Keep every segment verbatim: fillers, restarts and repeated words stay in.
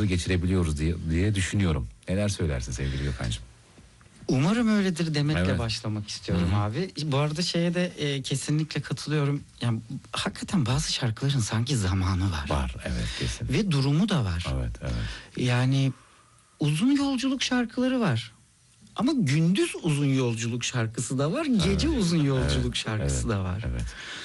yolculuğu geçirebiliyoruz diye, diye düşünüyorum. Neler söylersin sevgili Gökhan'cığım? Umarım öyledir demekle Evet. başlamak istiyorum Hı-hı. abi. Bu arada şeye de e, kesinlikle katılıyorum. Yani hakikaten bazı şarkıların sanki zamanı var. Var, evet, kesin. Ve durumu da var. Evet, evet. Yani uzun yolculuk şarkıları var. Ama gündüz uzun yolculuk şarkısı da var. Gece Evet, uzun yolculuk evet, şarkısı evet, da var. Evet.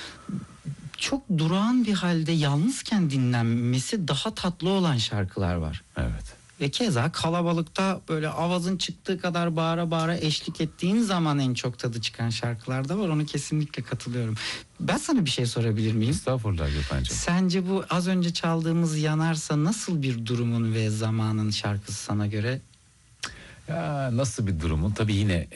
Çok durağan bir halde yalnızken dinlenmesi daha tatlı olan şarkılar var. Evet. Ve keza kalabalıkta böyle avazın çıktığı kadar bağıra bağıra eşlik ettiğin zaman en çok tadı çıkan şarkılar da var. Onu kesinlikle katılıyorum. Ben sana bir şey sorabilir miyim? Estağfurullah Gökhan'cığım. Sence bu az önce çaldığımız Yanarsa nasıl bir durumun ve zamanın şarkısı sana göre? Ya nasıl bir durumun? Tabii yine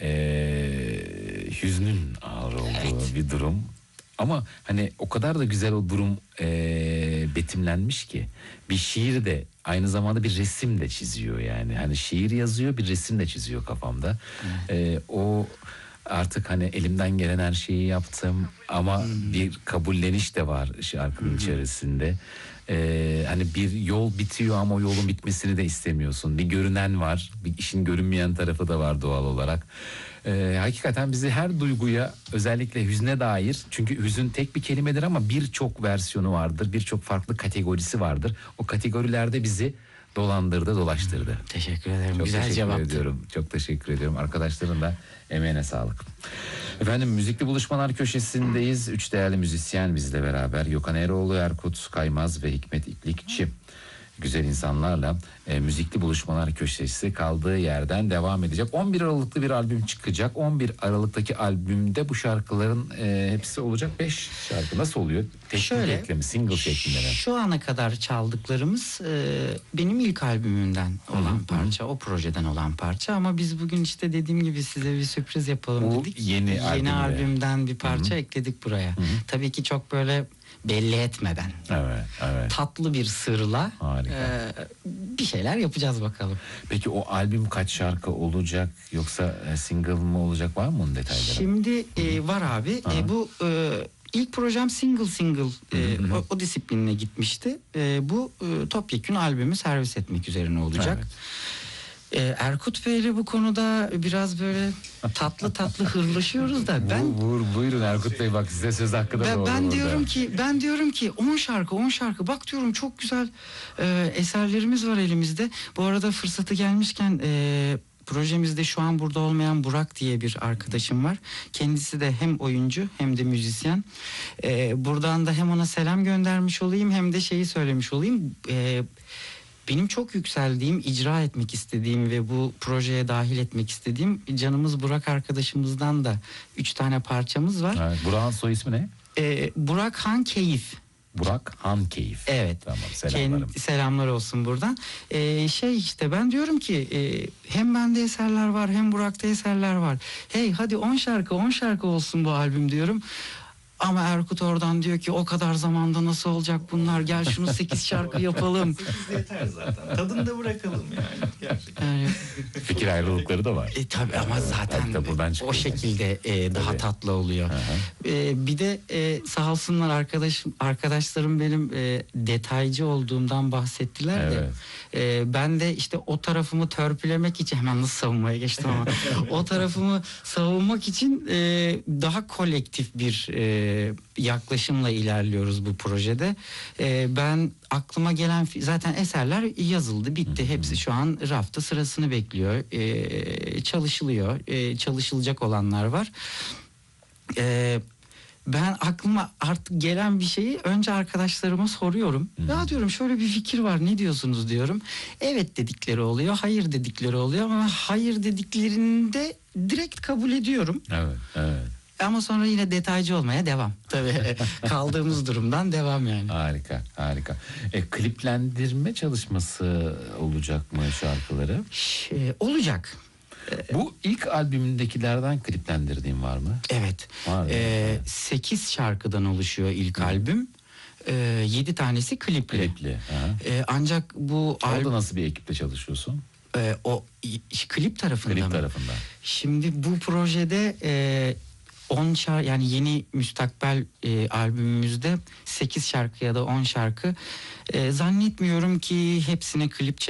ee, hüznün ağır olduğu Evet. bir durum. Ama hani o kadar da güzel o durum ee, betimlenmiş ki. Bir şiir de aynı zamanda bir resim de çiziyor yani. Hani şiir yazıyor, bir resim de çiziyor kafamda. Ee, o artık hani elimden gelen her şeyi yaptım ama bir kabulleniş de var şarkının içerisinde. Ee, hani bir yol bitiyor ama o yolun bitmesini de istemiyorsun. Bir görünen var, bir işin görünmeyen tarafı da var doğal olarak. Ee, hakikaten bizi her duyguya, özellikle hüzne dair, çünkü hüzün tek bir kelimedir ama birçok versiyonu vardır, birçok farklı kategorisi vardır. O kategorilerde bizi dolandırdı, dolaştırdı. Teşekkür ederim. Çok Güzel teşekkür cevaptı. ediyorum. Çok teşekkür ediyorum. Arkadaşların da emeğine sağlık. Efendim, Müzikli Buluşmalar köşesindeyiz. Üç değerli müzisyen bizle beraber. Gökhan Eroğlu, Erkut Kaymaz ve Hikmet İplikçi. Güzel insanlarla e, Müzikli Buluşmalar köşesi kaldığı yerden devam edecek. on bir Aralık'ta bir albüm çıkacak. on bir Aralık'taki albümde bu şarkıların e, hepsi olacak. beş şarkı nasıl oluyor? Teknik Şöyle, eklemi, single şeklinde mi? Şu ana kadar çaldıklarımız e, benim ilk albümümden olan Hı hı. parça, o projeden olan parça. Ama biz bugün işte dediğim gibi size bir sürpriz yapalım O dedik. yeni Yeni albümde. albümden bir parça ekledik buraya. Tabii ki çok böyle belli etmeden, Evet, evet. tatlı bir sırla Harika. e, bir şeyler yapacağız bakalım. Peki o albüm kaç şarkı olacak, yoksa e, single mı olacak, var mı onun detayları? Şimdi e, var abi. E, bu e, ilk projem single single e, o, o disiplinine gitmişti. E, bu e, topyekün albümü servis etmek üzerine olacak. Evet. E, Erkut Bey'le bu konuda biraz böyle tatlı tatlı hırlaşıyoruz da ben Vur, vur, buyurun Erkut Bey, bak size söz hakkı da ben, doğru ben orada. diyorum ki ben diyorum ki on şarkı on şarkı bak diyorum, çok güzel e, eserlerimiz var elimizde. Bu arada fırsatı gelmişken e, projemizde şu an burada olmayan Burak diye bir arkadaşım var. Kendisi de hem oyuncu hem de müzisyen. E, buradan da hem ona selam göndermiş olayım hem de şeyi söylemiş olayım. E, Benim çok yükseldiğim, icra etmek istediğim ve bu projeye dahil etmek istediğim canımız Burak arkadaşımızdan da üç tane parçamız var. Evet, Burak'ın soy ismi ne? Ee, Burak Han Keyif. Burak Han Keyif. Evet. Tamam, selamlarım. Kendi, selamlar olsun buradan. Ee, şey işte ben diyorum ki e, hem bende eserler var hem Burak'ta eserler var. Hey hadi on şarkı on şarkı olsun bu albüm diyorum. Ama Erkut oradan diyor ki o kadar zamanda nasıl olacak bunlar, gel şunu sekiz şarkı yapalım. sekiz yeter zaten. Tadını da bırakalım yani. Gerçekten. Yani, Fikir ayrılıkları da var. e, tabii ama zaten Tabii, tabii, buradan çıkıyor. o şekilde e, daha Tabii. tatlı oluyor. E, bir de e, sağ olsunlar arkadaşım arkadaşlarım benim e, detaycı olduğumdan bahsettiler Evet. de e, ben de işte o tarafımı törpülemek için hemen nasıl savunmaya geçtim ama o tarafımı savunmak için e, daha kolektif bir e, yaklaşımla ilerliyoruz bu projede. E, ben aklıma gelen zaten eserler yazıldı, bitti. Hepsi şu an rafta sırasını bekliyor. E, çalışılıyor. E, çalışılacak olanlar var. E, ben aklıma artık gelen bir şeyi önce arkadaşlarıma soruyorum. Ya diyorum şöyle bir fikir var, ne diyorsunuz diyorum. Evet dedikleri oluyor, hayır dedikleri oluyor ama hayır dediklerinde direkt kabul ediyorum. Evet, evet. Ama sonra yine detaycı olmaya devam. Tabii kaldığımız durumdan devam yani. Harika, harika. E, kliplendirme çalışması olacak mı şarkıları? Şey, olacak. Bu ilk albümündekilerden kliplendirdiğin var mı? Evet. Var mı? Ee, sekiz şarkıdan oluşuyor ilk albüm. Ee, yedi tanesi klipli. Klipli. Ha. Ee, ancak bu Orada albüm nasıl bir ekiple çalışıyorsun? e, o i- klip tarafında Klip mı? tarafında. Şimdi bu projede e, on şarkı, yani yeni müstakbel e, albümümüzde sekiz şarkı ya da on şarkı. E, zannetmiyorum ki hepsine klip